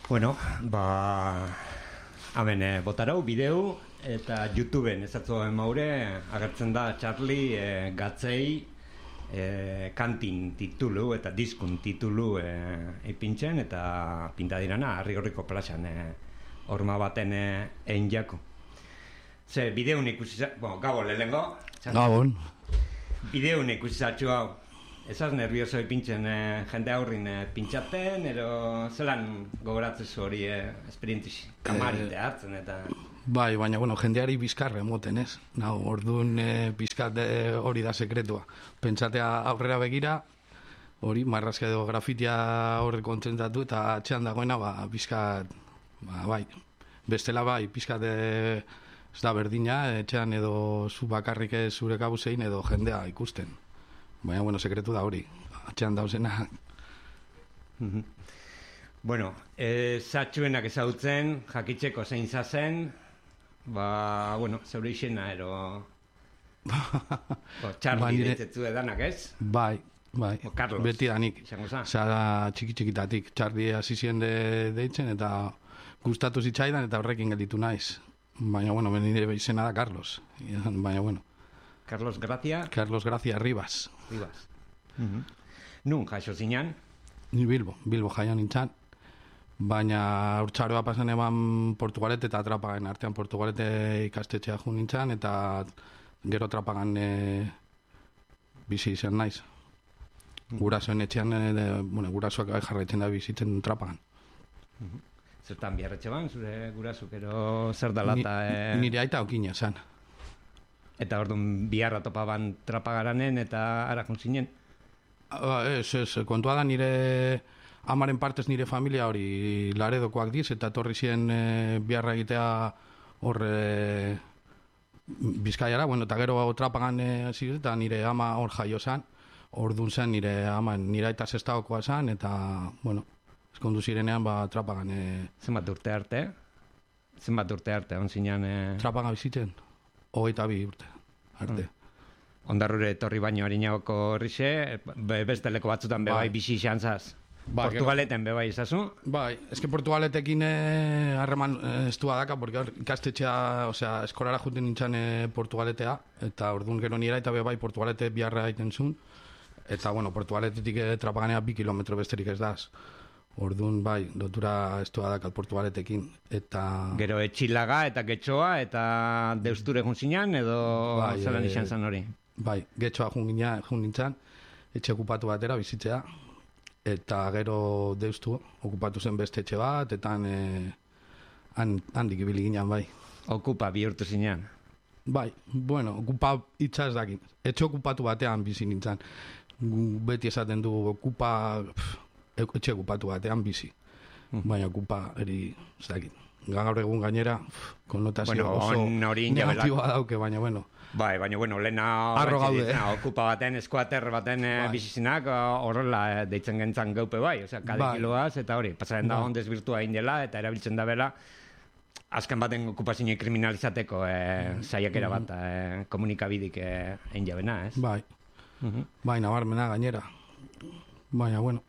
Bueno, hemen botarau, bideu, eta YouTubeen ezatzoen maure, agertzen da Charlie gatzei kantin titulu eta diskun titulu ipintzen, eta pintadirana, Arrigorriko plazan horma baten egin jako. Ze, bideun ikusi, gabon lehengo? Gabon. Bideun ikusi zatxu hau. Ezaz nervioso ipintzen jende aurrin pintxaten, ero zelan gogoratzen zu hori esperientzi kamarite hartzen eta... Bai, baina, jendeari bizkarre moten, ez? Orduan bizkat hori da sekretua. Pentsatea aurrera begira, hori, marrazka edo grafitia horre kontzentratu eta atxean dagoena, bizkat, bai, bestela bai, bizkat ez da berdina, etxean edo zu bakarrik zure kabuzein edo jendea ikusten. Baina, sekretu da hori, atxean dauzena. Bueno, zatxuenak ezagutzen, jakitzeko zein zazen, zeure izena, ero... Charlie deitetzu edanak, ez? Bai, Carlos, beti danik. Zara txiki-txikitatik, Charlie hasi zien deitzen, eta gustatu zitzaidan, eta horrekin gelditu naiz. Baina, nire izena da Carlos. Baina, Carlos Gracia? Carlos Gracia Rivas. Nun jaso zinan? Ni Bilbo jaio nintzen. Baina urtsaroa pasan eban Portugalete eta Trapagan artean Portugalete ikastetxea jo nintzen, eta gero Trapagan bizi izan naiz. Gurasoen etxean, gurasoak jarraitzen da bizitzen Trapagan. Zertan biarretxe ban, zure gurasuk, ero zer dala eta... Nire aita okina zan. Eta orduan biharra topa ban Trapagaranen eta ara juntzinen? Ez, kontua da nire amaren partez nire familia hori Laredokoak diz, eta torri zien biharra egitea horre Bizkaiara, eta gero Trapagan ziz, eta nire ama hor jaio zan, orduan zen nire ama, nire aita zestagokoa zan, eta, eskondu zirenean Trapagan... Zenbat urte arte? On zinean... Trapagan bizitzen? 22 urte arte. Ondarrure etorri baino harinagoko horrixe, beste leko batzutan bebai bizi izan zaz. Portugaleten bebai izazu? Bai, eske Portugaletekin harreman estua daka, porque ikastetxea, eskolara juten nintzen Portugaletea, eta orduan gero nira eta bebai Portugalete biharra egiten zuen, eta Portugaletetik Trapaganea 2 kilometro besterik ez daz. Orduan, bai, lotura estua dakal Portugaletekin, eta... Gero etxilaga eta getxoa eta deusture junzinan, edo zelan izan zan hori? Bai, getxoa nintzen, etxe okupatu batera bizitzea, eta gero deustu okupatu zen beste etxe bat, eta handik ibili ginen, bai. Okupa bihurtu zinean? Bai, okupa hitza ez dakit. Etxe okupatu batean bizi nintzen. Beti esaten du okupa... etxe okupatu batean bizi. Baina okupa eri, ez dakit. Gaur egun gainera, konnotazio oso negatiboa dauke, baina Bai, baina lehena okupa baten, eskuater baten bizizinak, horrela deitzen gentzan gaupe bai, kadekiloaz, eta hori, pasaren da ondez birtua indela, eta erabiltzen da bela, azken baten okupazio kriminalizateko saiakera bat, komunikabidik egin jabena, ez? Bai, nabarmena gainera. Baina,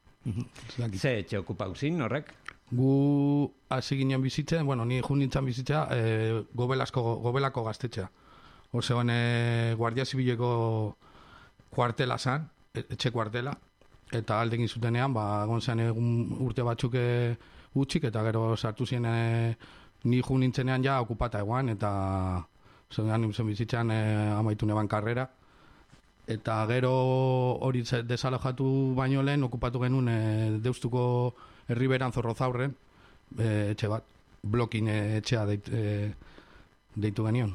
Ze etxe okupauzin horrek? Gu hasi ginen bizitzen, ni jun nintzen bizitzea Gobelako gaztetxea. Zegoen Guardia Zibileko kuartela zan, etxe kuartela, eta aldekin zutenean, egon zen urte batzuk utxik, eta gero sartu zien ni jun nintzenean ja okupata eguan, eta zegoen nintzen bizitzen amaitu neban karrera. Eta gero hori desalojatu baino lehen okupatu genuen deustuko herriberan Zorrozaurren etxe bat, blokin etxea deitu genion.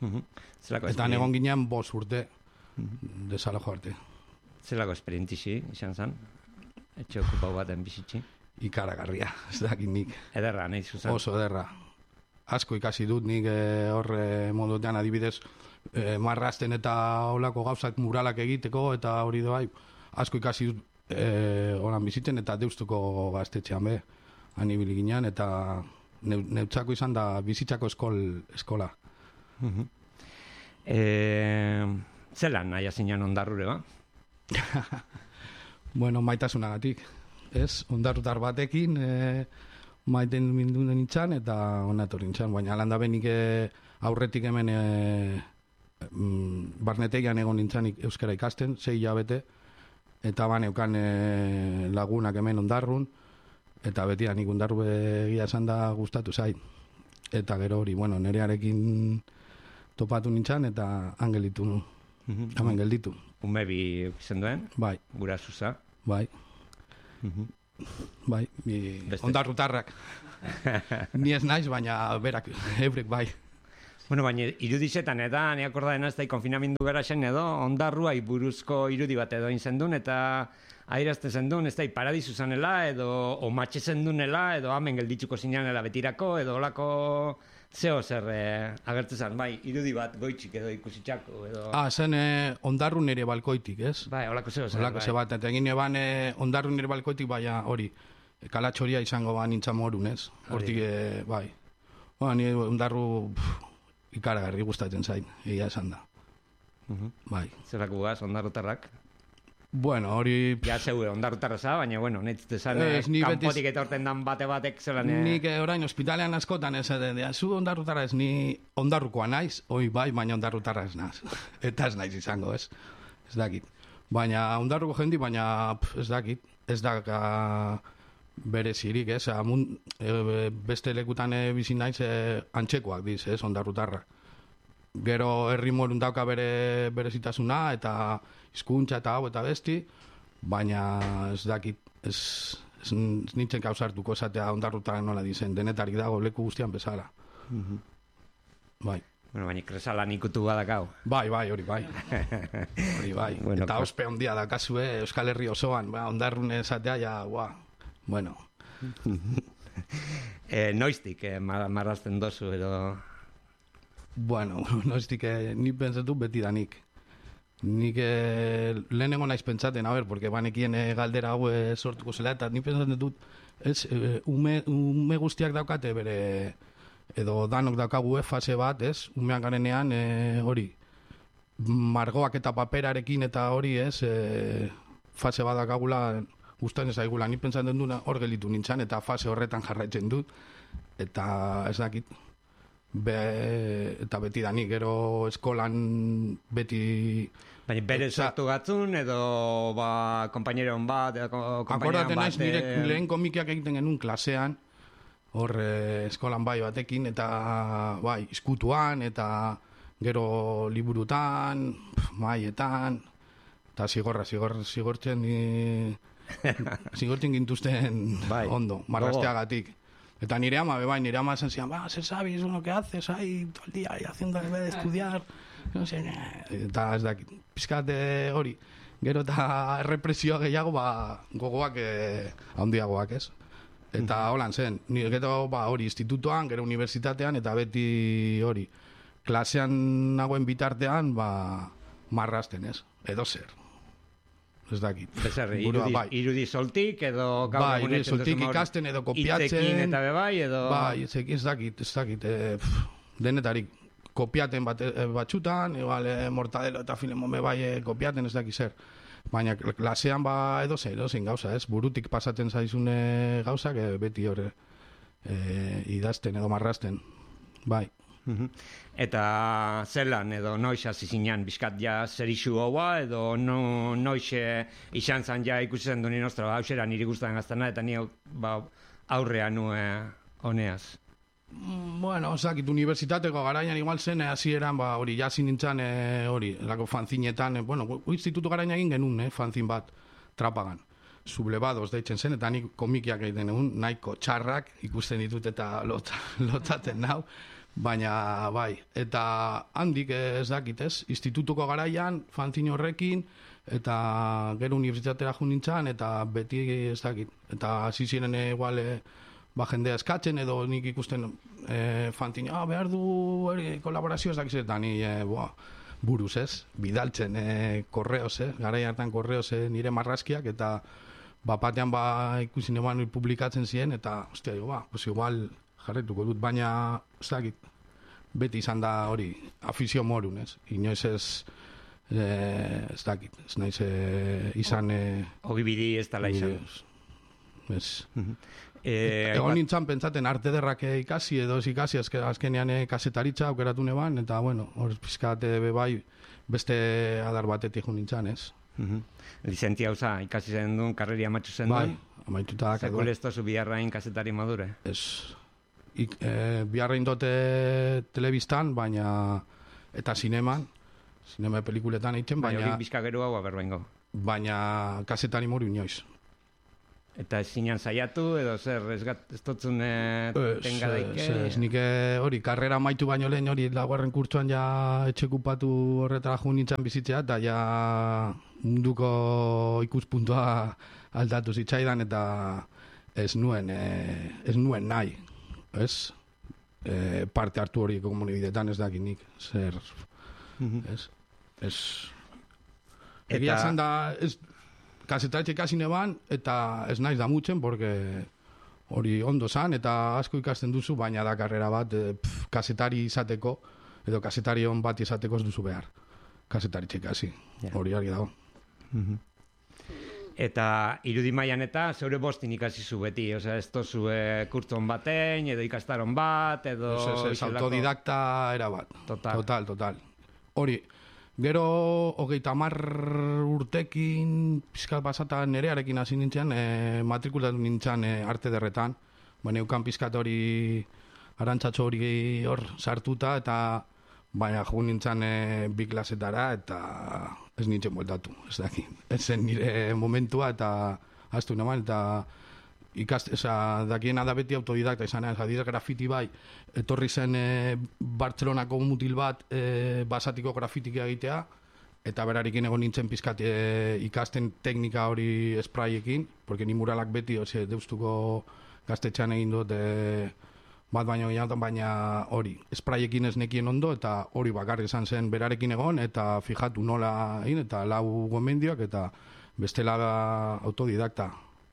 Eta egon ginen 5 urte desalojo arte. Zelako esperientzi izan zen? Etxe okupau baten bizitzi? Ikaragarria, ez dakit nik. Ederra, nahi zuzan? Oso ederra. Asko ikasi dut nik horre modutean adibidez, marrazten eta olako gauzak muralak egiteko, eta hori da bai, asko ikasi dut horan bizitzen, eta deustuko gaztetxean be, anibili ginean, eta neutzako izan da bizitzako eskola. Zelan nahi azinan Ondarrure, ba? Maitasunagatik. Ez, ondarrutar batekin, maiten mindu nintzen, eta onator nintzen, baina landa benik aurretik hemen barnetegian egon nintzen euskara ikasten, 6 hilabete, eta baneukan lagunak hemen Ondarrun, eta beti nik Ondarru egia esan da gustatu zait. Eta gero hori, bueno, nerearekin topatu nintzen, eta angelitu, hemen gelditu. Umebi izan duen? Bai. Gura zuza? Bai. Bai, Ondarrutarrak. Ni ez naiz, baina berak, eurek bai. Bueno, baina irudizetan, eta ni akorda dena ez da konfinamindu gara zen edo, Ondarruai buruzko irudi bat edo inzendun, eta airazte zendun, ez da paradizu zanela, edo omatxe zendunela, edo hemen gelditzuko zinanela betirako, edo olako zeo zer agertzen zen, bai, irudi bat goitxik edo ikusitxako, edo... Zen Ondarru nire balkoitik, ez? Bai, olako zeo zer, olako bai. Eta egin eban Ondarru nire balkoitik, baina hori, kalatxoria izango ba nintzen morun, ez? Hortik, bai. Ni Ondarru ikaragarri gustatzen zain, egia esan da. Bai. Zerako gaz, Ondarrutarrak? Bueno, hori... Ja zeue, Ondarrutarra za, baina, bueno, netzte zan, kanpotik eta horten dan bate-batek zelan... Nik orain ospitalean askotan ez, zu Ondarrutarra ez, ni Ondarrukoa naiz, hoi bai, baina Ondarrutarra ez naz. Eta ez naiz izango, ez? Ez dakit. Baina Ondarruko jendi, baina ez dakit. Ez daka berezirik, ez? Beste lekutan bizi naiz antxekoak diz, ez? Ondarrutarra. Gero herri morun dauka berezitasuna, eta hizkuntza eta hau eta besti, baina ez dakit, ez nintzen kausartuko esatea Ondarrutarra nola dizen, denetarik dago leku guztian bezala. Bai. Bueno, baina kresalan ikutu badakau. Bai, hori bai. Hori bai. Bueno, eta ospe ondia dakazue Euskal Herri osoan, Ondarrun esatea, ja, bueno. Noiztik, marrazten dozu edo... Bueno, noiztik, ni pentsatu beti da nik. Nik lehenengo naiz pentsaten, porque banekien galdera hau sortuko zela, eta nik pentsaten dut, ume guztiak daukate bere, edo danok daukagu fase bat, ez? Umean garenean, hori, margoak eta paperarekin eta hori, ez? Fase bat daukagula, gustatzen zaigula, nik pentsaten dut hor gelitu nintzen, eta fase horretan jarraitzen dut, eta ez dakit. Eta beti da nik, gero eskolan beti... Baina bere sortu gatzun, edo kompaineron bat, akordaten naiz, nire lehen komikiak egiten genuen klasean, hor eskolan bai batekin, eta bai, izkutuan, eta gero liburutan, maietan, eta zigortzen gintuzten ondo, marrasteagatik. Eta nire ama, nire ama esan zian, ¿se sabes lo que haces ahí todo el día haciendo en vez de estudiar? No sé, eta ez dakit, pizkate hori. Gero eta represio gehiago, gogoak handiagoak, ez? Eta holan zen, gero hori institutoan, gero unibertsitatean, eta beti hori, klasean nagoen bitartean, marrasten, ez? Edo zer. Ez dakit. Bezerre, irudi soltik, edo... Bai, irudi soltik ikasten, edo kopiatzen... Itzekin eta bebai, edo... Bai, ez dakit. Denetarik, kopiaten batxutan, igual, Mortadelo eta Filemon bai kopiaten, ez dakit zer. Baina klasean edo zein gauza, ez? Burutik pasaten zaizune gauzak, beti hor idazten edo marrasten. Bai. Eta zelan edo noiz hasi zinean bizkat ja zer isu hoa edo noiz izan zan ja ikusi zen duen nostra hausera niri guztan gaztana eta ni aurrean nue honeaz. Bueno, osakit, unibertsitateko garaian igual zen hasieran hori jasi nintzen hori, lako fanzinetan, bueno, institutu garaian egin genuen, fanzin bat trapagan. Sublevados deitzen zen, eta nik komikiak egiten egun, nahiko txarrak ikusten ditut eta lotaten nau. Baina, bai, eta handik ez dakit, ez? Institutuko garaian, fanzin horrekin, eta gero unibertsitatera jo nintzen, eta beti ez dakit. Eta hasi ziren igual, jendea eskatzen, edo nik ikusten fanzin, behar du kolaborazio ez dakiz, eta ni, buruz, ez? Bidaltzen, korreoz, garai hartan korreoz nire marrazkiak, eta batean ikusi neban publikatzen ziren, eta, ostia, pues igual... jarretuko dut, baina ez dakit, beti izan da hori afizio morun, ez? Inoiz ez dakit, ez naiz izan... Ogibidi ez dala izan. ez. Egon nintzen pentsaten arte derrak ikasi edo ez ikasi, azkenean kasetaritza aukeratu neban, eta bueno, hor pizkate bai beste adar batetik jo nintzen, ez. Lizentzia hauza, ikasi zen duen, karreria amatxu zen duen. Bai, amaituta dakak. Sekule ez tozu biharrain kasetari madure? Ez. Biharrain dote telebistan, baina eta sinema pelikuletan egiten, baina hori bizkageru hau aberbaingo. Baina kasetari moru inoiz. Eta zinean saiatu, edo zer, ez totzun tenga daike? Ez nik hori, karrera maitu baino lehen hori, laugarren kurtsuan ja etxekupatu horretara jo nintzen bizitzea, eta ja munduko ikuspuntua aldatu zitzaidan, eta ez nuen nahi, ez? Parte hartu hori komunibidetan ez dakinik, zer, ez? Egia zen da, kasetaritxe ikasi neban, eta ez naiz damutzen, porque hori ondo zan, eta asko ikasten duzu, baina da karrera bat, kasetari izateko, edo kasetari hon bat izateko ez duzu behar. Kasetaritxe ikasi, hori argi dago. Eta irudi mailan eta zeure bostin ikasi zu beti, osea, ez tozu kurtzon batein, edo ikastaron bat, edo... Ez autodidakta era bat. Total. Hori, gero, 30 urtekin, pizkat pasata nerearekin hasi nintzen, matrikulatu nintzen arte derretan, baina eukan pizkat hori arantzatxo hori hor sartuta, eta baina jo nintzen bi klasetara, eta ez nintzen bueltatu, ez daki. Ez zen nire momentua, eta hastu naman, eta dakiena da beti autodidakta izan, adira grafiti bai, etorri zen Bartzelonako mutil bat basatiko grafitik egitea, eta berarekin egon nintzen pizkat ikasten teknika hori sprayekin, porque ni muralak beti, deustuko gaztetxean egin dut bat baino gehiagotan, baina hori, sprayekin ez nekien ondo, eta hori bakarrik izan zen berarekin egon, eta fijatu nola egin, eta lau gomendioak, eta bestela autodidakta.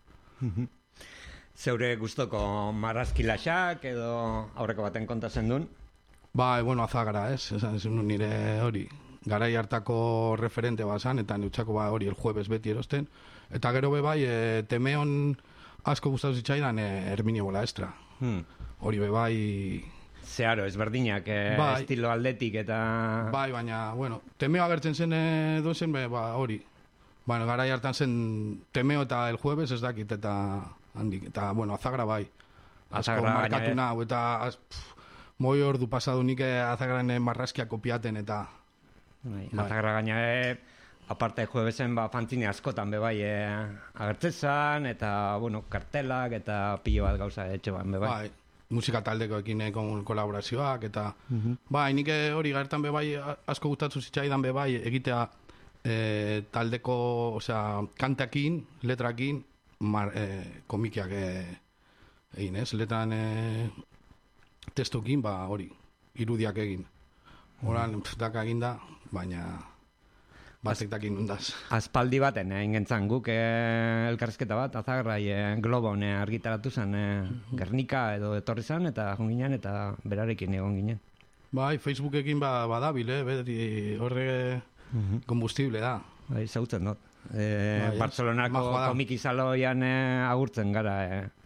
Zeure gustoko marrazkilaxak edo aurreko baten kontatzen duen? Bueno, Azagara, ez? Esan nire hori, garai hartako referente bazan, eta neutxako hori el jueves beti erosten. Eta gero bai, Temeon asko gustatu zitzaidan Herminio Bolaestra. Hori bai... Zeharo, ezberdinak, estilo aldetik eta... Bai, baina, bueno, Temeo agertzen zen dozen, hori. Bueno, garai hartan zen Temeo eta el jueves ez dakit, eta... handik, eta, bueno, Azagra bai. Asko markatu nahu, eta moi ordu pasadu nik Azagraren marrazkia kopiaten, eta... Azagra gaina, aparte juebesen, fantzine askotan be bai agertzezan, eta, bueno, kartelak, eta pilo bat gauza etxe ban be bai. Musika taldekoekin kolaborazioak, eta... Bai, nik hori gertan be bai, asko gustatu zitzaidan be bai, egitea taldeko, osea, kantakin, letrakin, komikiak egin, ez? Letran testokin, hori, irudiak egin. Horan, daka egin da, baina batek dakin nundaz. Aspaldi baten, ingentzan guk elkarrezketa bat, Azagrai Globon argitaratu zen, Gernika edo etorri zen, eta jonginen, eta berarekin egon ginen. Bai, Facebookekin badabil, beti horre kombustible da. Bai, zautzen dut. Bartzelonako komikizaloian agurtzen gara.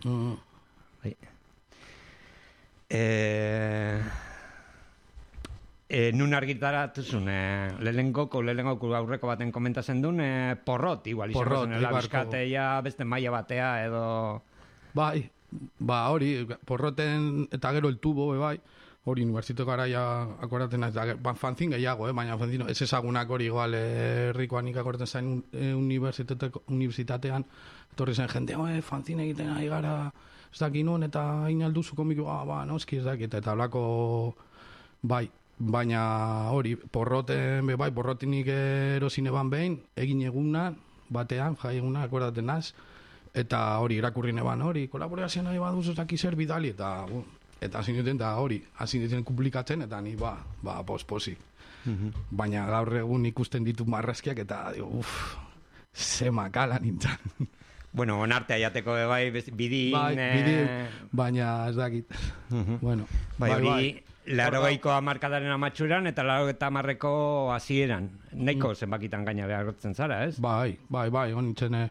Nun argitaratu zuen, lehenengoko aurreko baten komentatzen duen, porrot, igual, izan bizkateia beste maila batea, edo... Bai, hori, porroten eta gero el tubo, bai, hori unibertsiteko garaia akoraten naiz, fanzin gehiago, baina fanzin ez ezagunak hori igual herrikoan nik akoraten zain unibertsitatean, etorri zen jende, fanzin egiten ari gara, ez daki non, eta hain alduzu komiko, noski ez daki, eta hablako, bai, baina hori, porroten, bai, porrotinik erosine ban behin, egin egunan, batean, jai egunan, akoraten naz, eta hori, irakurri neban, hori, kolaborazioan nahi baduz ez daki zer bidali, eta hasi nintzen, eta hori, hasi nintzen publikatzen, eta ni, posposi. Baina gaur egun ikusten ditu marrazkiak, eta, ze makala nintzen. Bueno, onartea jateko bai, bidin... Baina ez dakit. Bueno, bai. Laurogeiko hamarkadaren amatxuran, eta 90ko hasieran. Nahiko zenbakitan gaina beharrotzen zara, ez? Bai, hon nintzen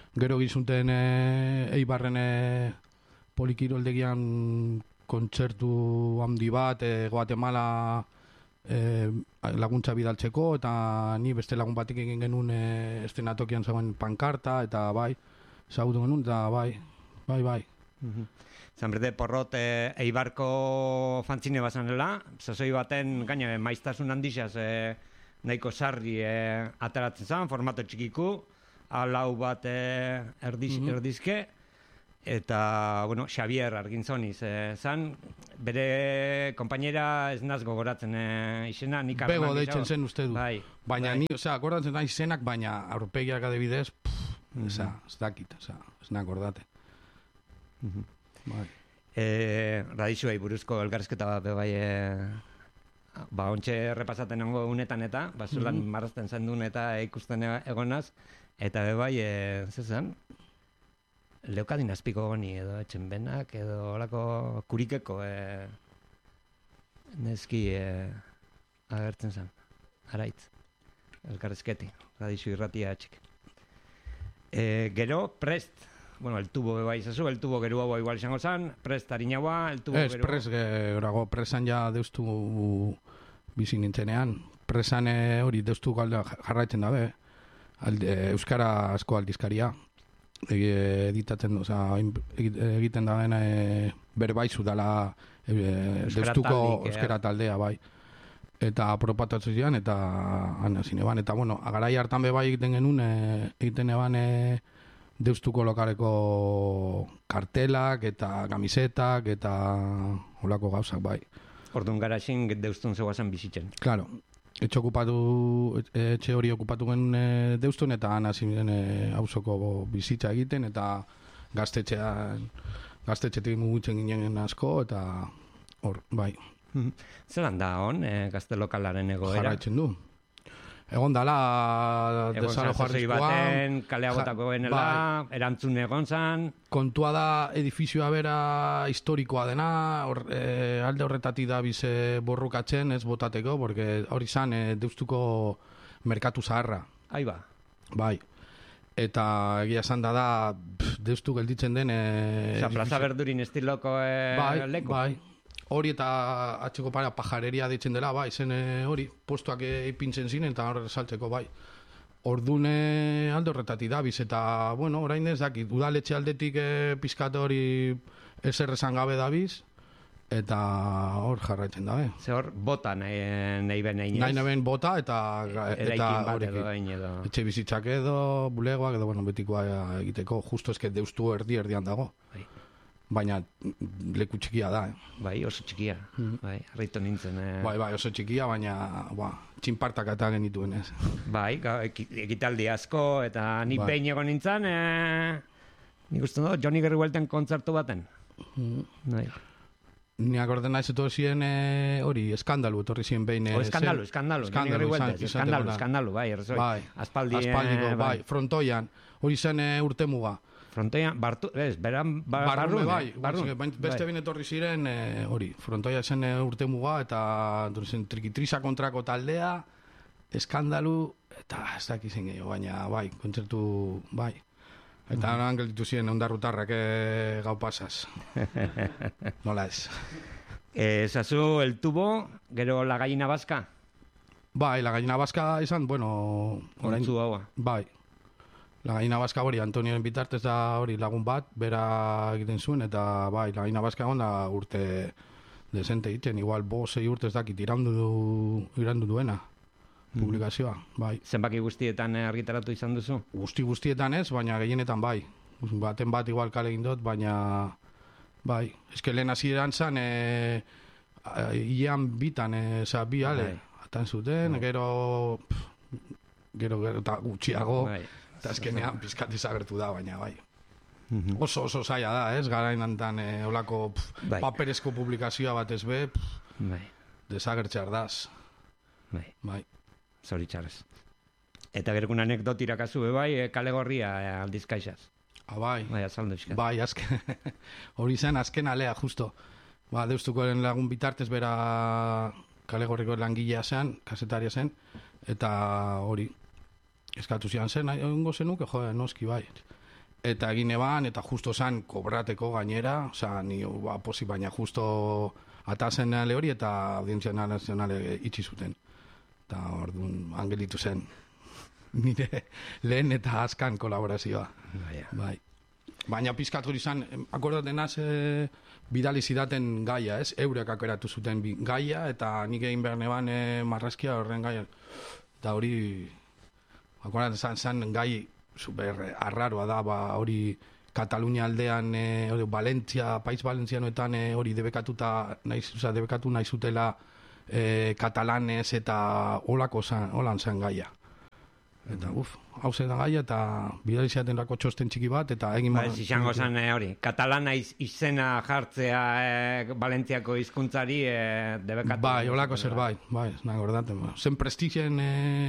Gero gizunten Eibarren polikiroldegian kontzertu handi bat, Guatemala laguntza bidaltzeko, eta ni beste lagun batik egin genuen estenatokian zegoen pankarta, eta bai, zagutu genuen, eta bai. Zanberde porrot Eibarko fantzine bazanela, sasoi baten gaina maiztasun handixaz nahiko sarri ateratzen zen, formato txikiku, alau bat erdizke, eta, bueno, Xavier Argintzoniz zan, bere kompainera ez naz gogoratzen izena, nik Bego deitzen zen uste du. Bai, baina ni, akordatzen da izenak, baina aurpegiak adibidez, ez dakit, ez nakordate. Bai. Radixuei buruzko elkarrizketa bat bai, ontxe repasaten ongo unetan eta, zulan marrazten zen duen eta ikusten egonaz, eta bai, zezan, leukadin azpiko goni edo etxenbenak edo olako kurikeko neski agertzen zen, araitz, elkarrizketi, radixu irratia atxik. Gero, prest, bueno, el tubo beba izazu, el tubo geru hau igual izango zen, prest harinaua, el tubo geru... Ez, prest gerago, presan ja deustu bizi nintzenean, presan hori deustu galda jarraitzen dabe, euskara asko aldizkaria, editatzen, egiten da dena berbaizu dela deustuko euskara taldea, bai. Eta apropatatzen zian, eta ana zineban, eta bueno, agarai hartan be bai egiten genuen, egiten eban deustuko lokaleko kartelak, eta kamisetak, eta holako gauzak, bai. Orduan garaxin deustun zegoazen bizitzen. Claro. Etxe hori okupatu genuen deustun, eta ana ziren auzoko bizitza egiten, eta gaztetxetik mugitzen ginen asko, eta hor, bai. Zeran da hon, gazte lokalaren egoera? Jarraitzen du. Egon dala desalojo baten, kalea botako genela, erantzun egon zan. Kontua da edifizioa bera historikoa dena, alde horretatik da bize borrukatzen ez botateko, porque hori zan deustuko merkatu zaharra. Ahí ba. Bai. Eta egia esan da deustu gelditzen den... Plaza Berdurin estiloko leku? Bai. Hori eta atxeko para pajareria ditzen dela, bai, zen hori, postuak ipintzen ziren eta horre saltzeko, bai. Ordune alde horretatik dabiz, eta, bueno, orain ez dakit, udaletxe aldetik pizkat hori eserrezan gabe dabiz, eta hor jarraitzen dabe. Ze hor, bota nahi ben egin ez? Nahi ben bota, eta horrekin edo. Etxe bizitzak edo, bulegoak edo, bueno, betikoa egiteko, justo eske deustu erdian dago. Bai. Baina leku txikia da, Bai, oso txikia. Bai, harritu nintzen. Bai, oso txikia, baina txinpartak eta genituen ez. Bai, ekitaldi asko, eta ni behin egon nintzen, nik uste dut, Johnny Gerruelten kontzertu baten. Bai. Ni akorden naiz eto ziren hori, eskandalu, etorri ziren behin... Eskandalu, bai, erzoi. Aspaldiko, bai, frontoian, hori zen urtemuga. Frontoian, barrume, beste bine etorri ziren, hori, frontoia zen urtemuga, eta trikitrisa kontrako taldea, eskandalu, eta ez dakizen gehiago, baina, bai, kontzertu, bai. Eta noran gelditu ziren ondarrutarrak gau pasaz. Nola ez. Zazu, el tubo, gero la gallina vasca? Bai, la gallina vasca izan, bueno... Kontzu haua. Bai. La gallina vasca hori, Antonioen bitartez da hori lagun bat, bera egiten zuen, eta bai, la gallina vasca egon da urte desente egiten, igual 5-6 urte ez dakit, irandu duena, publikazioa, bai. Zenbaki guztietan argitaratu izan duzu? Guztietan ez, baina gehienetan bai. Baten bat igual kale egin dut, baina bai. Eske lehen hasieran zan, ian bitan, bi ale, atan zuten, gero eta gutxiago, eta azkenean pizkat desagertu da, baina bai. Oso zaila da, ez? Garain antan olako paperezko publikazioa bat ez be, desagertxar daz. Bai. Zoritxarrez. Eta gerkun anekdot irakazu bai, kale gorria aldizkaixaz. Bai. Bai, azaldu izkan. Bai, hori zen azken alea, justo. Deustuko lagun bitartez bera kale gorriko langilea zen, kasetaria zen, eta hori, eskatu zian zen, ongo zenuke, noski bai. eta egin eban, eta justo zan kobrateko gainera, oza, ni posi baina justo atazen ale hori eta audientzia nazionale itxi zuten. Eta orduan angelitu zen nire lehen eta azkan kolaborazioa. Bai. Baina pizkat hori izan, akordaten az, bidali zidaten gaia, ez? Eurek akeratu zuten gaia, eta nik egin behar neban marrazkia horren gaia. Eta hori, akordaten zan gai super arraroa da, hori Katalunia aldean, Paiz Valentzianoetan hori debekatu nahi zutela katalanez eta holan zen gaia. Eta hau zen gaia eta bidali ziaten lako txosten txiki bat eta egin... Izango zen hori, katalana izena jartzea Valentziako hizkuntzari debekatu... Bai, holako zerbait, bai, nahi gordaten. Zen prestizien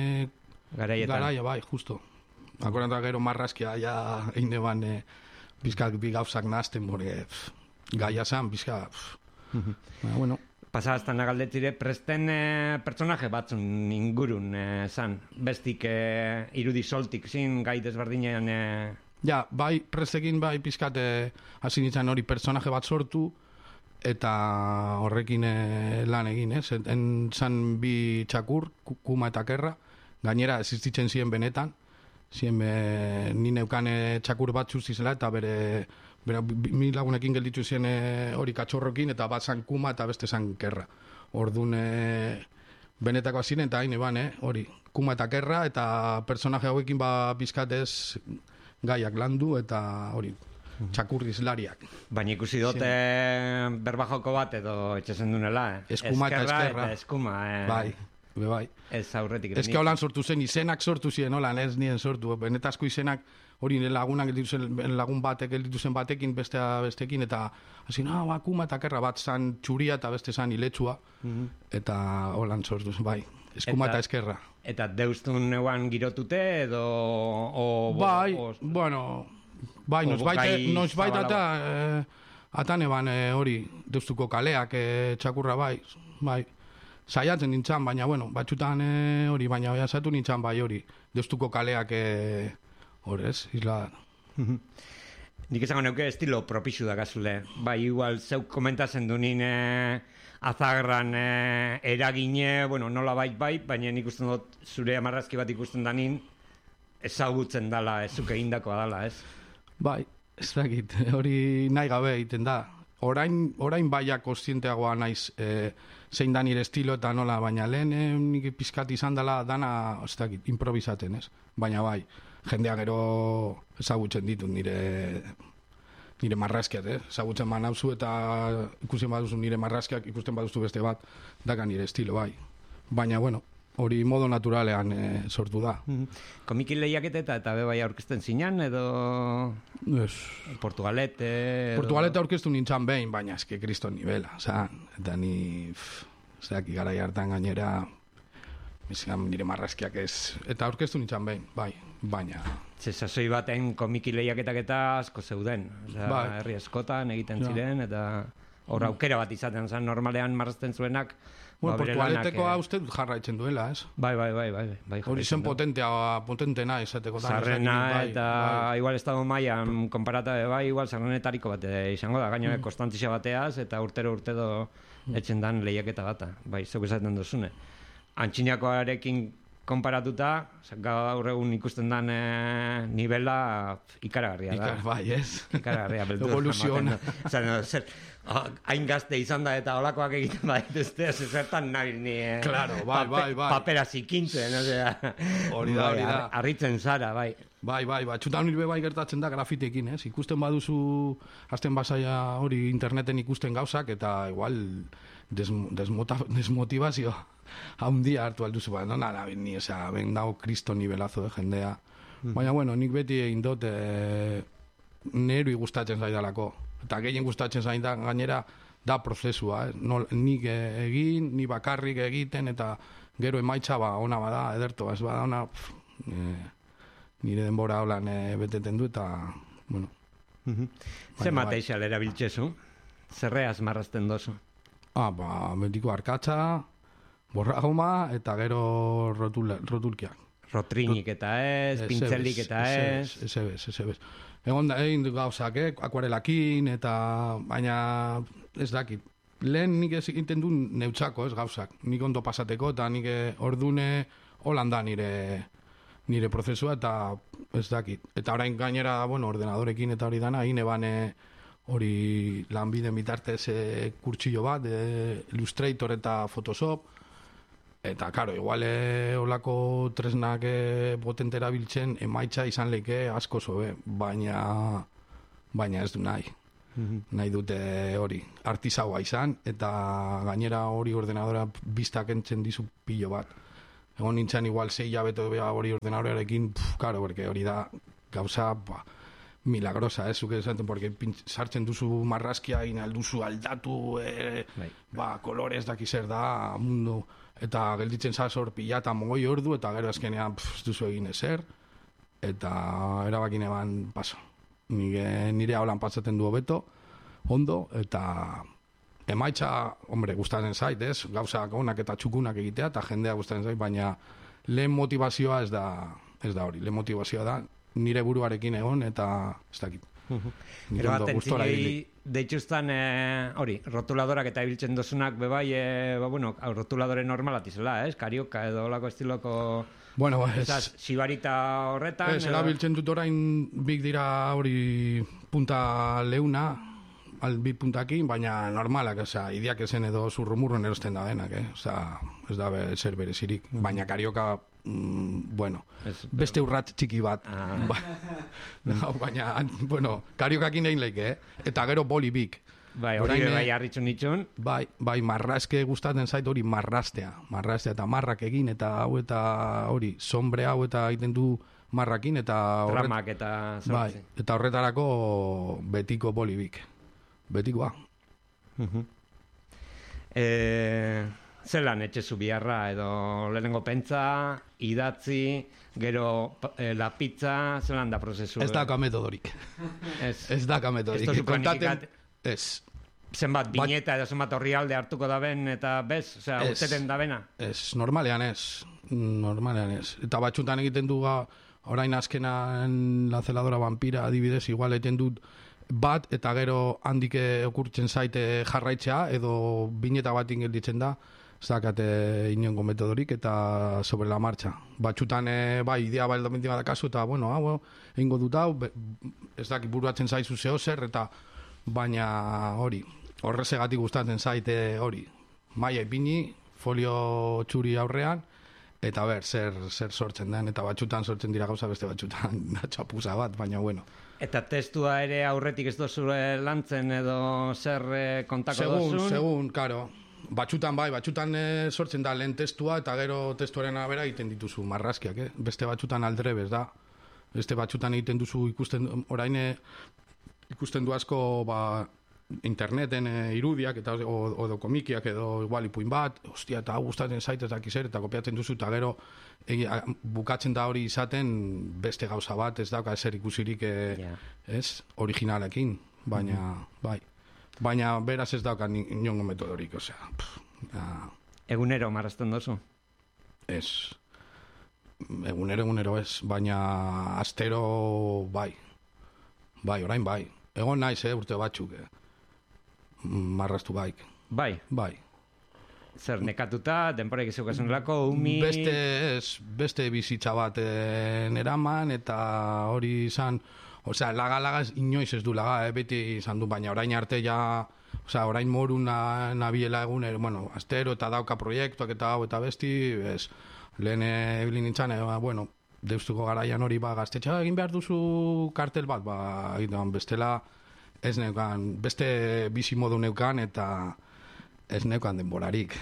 garaia, bai, justo. Akordatzen gero marrazkia ja egin eban bizkak bi gauzak nazten, porque gaia zen, bizkak... Bueno... Pasaztan agaldetzire, presten pertsonaje batzun ingurun zan, bestik irudi soltik zin gai desberdinean... Ja, bai, prestekin bai pizkat hasi nintzen hori pertsonaje bat sortu eta horrekin lan egin, ez? Zan bi txakur, Kuma eta Kerra, gainera existitzen ziren benetan, ni neukan txakur bat zuzizela eta bere mi lagunekin gelditu zen hori katxorrokin eta bat zan Kuma eta beste zan Kerra. Orduan benetako ziren eta hain eban, hori Kuma eta Kerra eta personaje hauekin bizkatez gaiak landu eta hori txakurrizlariak. Baina ikusi dute berbajoko bat edo etxezen dunela, Eskuma eta Eskerra. Eta Eskuma, bai. Ez aurretik. Ez que holan sortu zen, izenak sortu ziren, holan ez nien sortu. Benetazko izenak hori lagun batek gelditu zen batekin, bestekin, eta hasi, Kuma eta Kerra bat zan txuria eta beste zan iletsua, eta holan sortu zen, bai. Eskuma eta Eskerra. Eta deustun neuan girotute edo... Bai, bueno, bai, noizbait atan eban hori deustuko kaleak txakurra bai. Saiatzen nintzen, baina, bueno, batxutan hori, baina jasatu nintzen bai hori, deustuko kaleak horrez, isla... Nik esango neuke estilo propixu da gazule. Bai, igual, zeuk komentatzen du nien azagran eragine, bueno, nola bai, baina nik usten dut zure amarrazki bat ikusten da nien ezagutzen dala, ezuke indakoa dala, ez? Bai, ez dakit, hori nahi gabe egiten da. Orain baiak kontzienteagoa naiz zein da nire estilo eta nola, baina lehen nik pizkat izan dela dana, ez dakit, improvisaten, ez? Baina bai, jendea gero ezagutzen ditut nire marrazkiat, ezagutzen manauzu eta ikusten baduzu nire marrazkiak, ikusten baduzu beste bat, daka nire estilo, bai. Baina, bueno, hori modo naturalean sortu da. Komiki lehiaketa eta bebai aurkezten zinan, edo... Portugalete... Portugalete aurkeztu nintzen behin, baina eske kriston nivela, zan. Eta ni... Zeraki garai hartan gainera... Nire marrazkiak ez... Eta aurkeztu nintzen behin, bai, baina... Sasoi baten komiki lehiaketak eta asko zeuden. Bai. Herri askotan egiten ziren, eta... Hor aukera bat izaten zen, normalean marrazten zuenak... Portugaleteko uste jarraitzen duela, ez? Bai. Hori zen potentena izateko. Sarrena eta igual estado maian komparata bai, igual sarrenetariko bat izango da, gaino konstantzia bateaz eta urtero etxen dan lehiaketa bata, bai, zeuk esaten duzune. Antxinakoarekin konparatuta, gaur egun ikusten dan nivela ikaragarria da. Bai, ez? Ikaragarria, beldur. Evoluziona. Hain gazte izan da eta olakoak egiten baituzte, zertan nahi ni claro, bai. papera zikintzen, hori da. Arritzen zara, bai. Bai, txutan nire bai gertatzen da grafitekin, ez? Ikusten baduzu, azten basaia hori interneten ikusten gauzak, eta igual desmotivazio haundia hartu alduzu, no nara, ben dago kristo nivelazo de jendea. Baina, bueno, nik beti egin dut nerui gustatzen zaidalako. Eta gehien gustatzen zain da, gainera, da prozesua, nik egin, ni bakarrik egiten, eta gero emaitza ona bada, ederto, ez bada ona, nire denbora holan beteten du, eta, bueno. Zer mateixal erabiltzezu? Zerreaz marrazten dozu? Betiko arkatza, borragoma, eta gero rotulkiak. Rotrinik eta ez, pintzelik eta ez. Ez. Egon da, egin du gauzak, akuarelakin, eta baina ez dakit. Lehen nik ez egiten du neutzako, ez gauzak. Nik ondo pasateko, eta nik ordune holanda nire prozesua, eta ez dakit. Eta orain gainera, ordenadorekin eta hori dana, egin eban hori lanbiden bitartez kurtsillo bat, Illustrator eta Photoshop, eta, karo, igual olako tresnak potentera biltzen, emaitza izan leke asko zobe, baina ez du nahi. Nahi dute hori, artisaua izan, eta gainera hori ordenadora biztak entzen dizu pilo bat. Egon nintzen igual 6 hilabete hori ordenadorearekin, karo, porque hori da gauza milagrosa, zuke esaten, porque sartzen duzu marrazkia, inalduzu aldatu, kolorez daki zer da, mundu, eta gelditzen zazor pilata mogoi ordu, eta gero azkenean ez duzu egin ezer, eta erabakin eban paso. Nire haulan pasaten du hobeto, ondo, eta emaitza, gustatzen zait, gauzak onak eta txukunak egitea, eta jendea gustatzen zait, baina lehen motivazioa ez da hori, lehen motivazioa da nire buruarekin egon, eta ez dakit. Gero baten zinei deitxuztan hori, rotuladorak eta ibiltzen dozunak bebai, rotuladore normalat izela, karioka edo olako estiloko... Bueno, sibarita horretan... erabiltzen dut orain bik dira hori punta leuna, albi puntakin, baina normalak, idiak esen edo zurrumurren erosten da denak, ez da zer berezirik, baina karioka, beste urrat txiki bat, baina, kariokakin egin leike, eta gero boli bik. Hori bai harritxun nitxun. Bai, marrazke gustatzen zait hori marraztea eta marrak egin, eta hau eta hori, sombre hau eta egiten du marrakin, eta tramak eta sortzi. Eta horretarako betiko bolibik. Betikoa. Zelan etxezu biharra edo lehenengo pentsa, idatzi, gero la pizza, zelan da prozesu? Ez daka metodorik. Ez daka metodorik. Ez. Zenbat bineta edo zenbat orrialde hartuko da ben, eta bez, urteten da bena? Ez, normalean ez. Eta batxutan egiten du orain azkenan La celadora vampira adibidez, igual egiten dut bat, eta gero handik okurtzen zaite jarraitzea, edo bineta bat ingelditzen da, zakate inongo metodorik, eta sobre la marcha. Batxutan, idea bai domentima da kasu, eta, egingo dut hau, ez dakit buruatzen zaizu zehozer, eta baina hori, horrezegatik gustatzen zaite hori, maia ipini, folio txuri aurrean, eta zer sortzen den, eta batxutan sortzen dira gauza, beste batxutan txapuza bat, baina Eta testua ere aurretik ez dozu lantzen edo zer kontako dozun? Segun, karo. Batxutan sortzen da lehen testua, eta gero testuaren arabera egiten dituzu marrazkiak, Beste batxutan aldrebez da. Beste batxutan egiten duzu orain ikusten du asko interneten irudiak edo komikiak edo igual ipuin bat, eta hau gustatzen zait ez dakizer, eta kopiatzen duzu, eta gero bukatzen da hori izaten beste gauza bat, ez dauka ezer ikusirik originalekin, baina baina beraz ez dauka inongo metodorik, Egunero marrazten dozu? Ez. Egunero ez, baina astero bai, orain bai. Egon naiz, urte batzuk, marraztu baik. Bai? Bai. Zer, nekatuta, denporak izukasun lako, umi... Beste bizitza bat eraman, eta hori izan, laga inoiz ez du laga, beti izan du, baina orain arte ja, orain moru nabiela egun, astero eta dauka proiektuak eta hau eta besti, lehen ebilin nintzen, deustuko garaian hori gaztetxa egin behar duzu kartel bat, bestela ez neukan, beste bizi modu neukan eta ez neukan denborarik.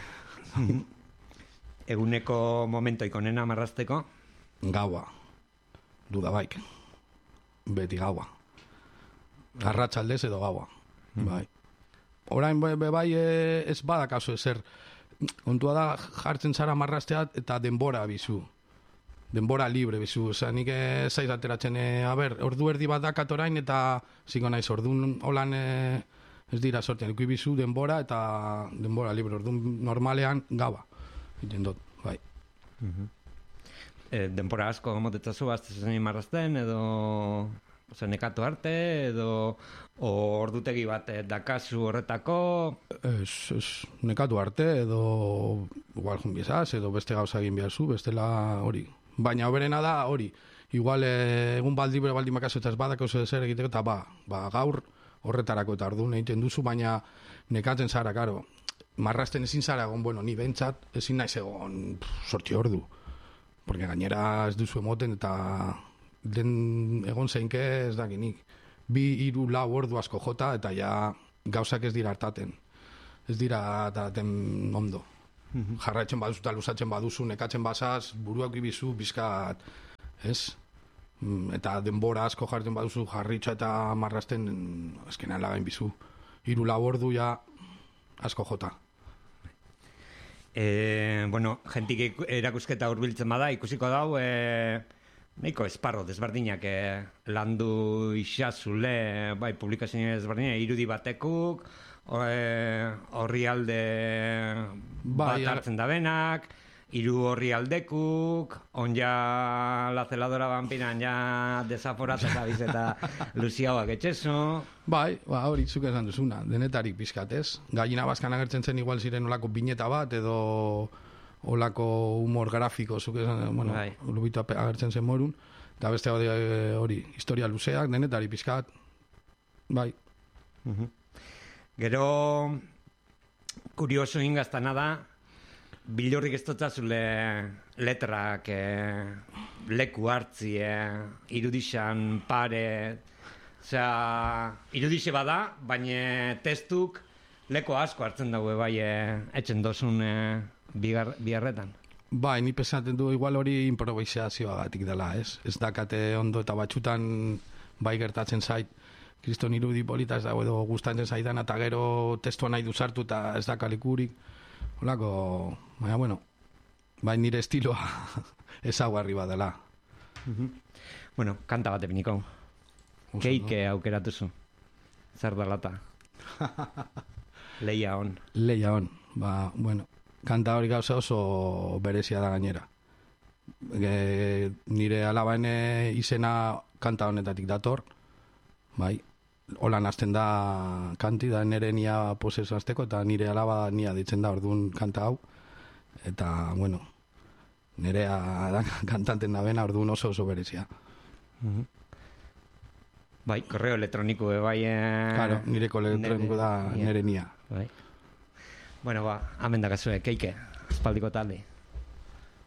Eguneko momentoik onena marrazteko? Gaua, dudabaik, beti gaua. Arratsaldez edo gaua, bai. Orain bai ez badakazu ezer, kontua da jartzen zara marraztea eta denbora bizu. Denbora libre bizu, nik zaiz ateratzen, ordu erdi bat dakat orain, eta ziko naiz, orduan holan ez dira sortzen, ikusi bizu denbora eta denbora libre, orduan normalean gaua, egiten dut, bai. denpora asko motetzazu aztezen marrazten, edo nekatu arte, edo ordutegi bat dakazu horretako? Ez, nekatu arte, edo igual junbiesaz, edo beste gauza egin beharzu, bestela hori. Baina hoberena da hori, igual egun baldi makazu eta ez badako zer egiteko, eta gaur horretarako eta orduan egiten duzu, baina nekatzen zara, karo. Marrazten ezin zara egon, bueno, ni bentsat ezin naiz egon sorti ordu. Porque gainera ez duzu emoten eta den egon zeinke ez dakinik. 2-3 ordu asko jota eta ja gauzak ez dira hartaten. Ez dira hartaten ondo. Jarraitzen baduzu eta luzatzen baduzu, nekatzen bazaz, buruak ibizu, bizkat, ez? Eta denbora asko jartzen baduzu, jarritxa eta marrazten, ezkena lagain bizu. 3-4 ordu ja asko jota. Bueno, jentik erakusketa hurbiltzen bada, ikusiko dau, nahiko esparro desberdinak landu isazule, bai, publikazio desberdinak, irudi batekuk, horri alde bat hartzen da benak, 3 horri aldekuk, on ja la celadora vampiran ja desaforatu zabiz eta luziauak etxeso. Bai, hori zuk esan duzuna, denetarik pizkat, ez? Gallina baskan agertzen zen igual ziren olako bineta bat, edo olako humor grafiko, zuk esan, bueno, lubito agertzen zen morun, eta beste hori, historia luzeak, denetarik pizkat, bai. Gero, kurioso ingaztana da, bilurrik ez dutzazule letrak leku hartzi, irudixan pare, osea, irudixe bada, baina testuk leku asko hartzen daue bai etxen dozun biharretan. Bai, ni pesaten du igual hori improvisazioagatik dela, ez? Ez dakate ondo eta batxutan bai gertatzen zait, kriston irudi polita ez dago edo gustatzen zaidan, eta gero testua nahi duzartu eta ez dakalikurik. Holako, baina, bueno, bai nire estiloa ezaguarri bat dela. Bueno, kanta bat epiniko. Keike aukeratuzu. Zer dalata. Leia on. Leia on. Ba, bueno, kanta hori gauza oso berezia da gainera. Nire alabaene izena kanta honetatik dator. Bai, holan hasten da kanti da nire nia poseso azteko eta nire alaba nia ditzen da orduan kanta hau. Eta, bueno, nirea da kantanten da bena orduan oso berezia. Bai, korreo elektroniko bai... Claro, nire korreo elektroniko da nire nia. Bai. Bueno, ba, amen da kasue, Keike, espaldiko talde.